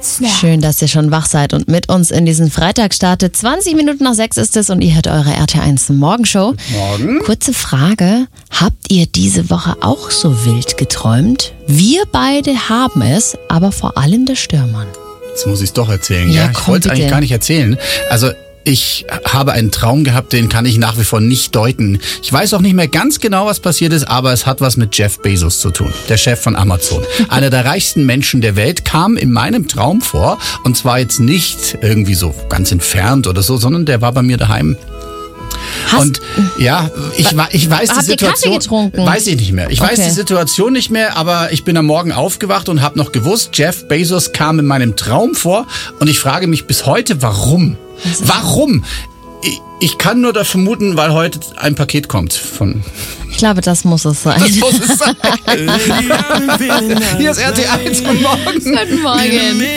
Schön, dass ihr schon wach seid und mit uns in diesen Freitag startet. 20 Minuten nach 6 ist es und ihr hört eure RT1 Morgenshow. Morgen. Kurze Frage, habt ihr diese Woche auch so wild geträumt? Wir beide haben es, aber vor allem der Stürmann. Jetzt muss ich es doch erzählen. Ja, Ich wollte es eigentlich gar nicht erzählen. Also ich habe einen Traum gehabt, den kann ich nach wie vor nicht deuten. Ich weiß auch nicht mehr ganz genau, was passiert ist, aber es hat was mit Jeff Bezos zu tun, der Chef von Amazon. Einer der reichsten Menschen der Welt kam in meinem Traum vor und zwar jetzt nicht irgendwie so ganz entfernt oder so, sondern der war bei mir daheim. Und ja, ich weiß die Habt ihr Kaffee Situation, getrunken? weiß ich nicht mehr. Ich weiß die Situation nicht mehr, aber ich bin am Morgen aufgewacht und habe noch gewusst, Jeff Bezos kam in meinem Traum vor und ich frage mich bis heute, warum? Warum? Ich kann nur da vermuten, weil heute ein Paket kommt von... Ich glaube, das muss es sein. Das muss es sein. Hier ist RT1 und morgen. Guten Morgen.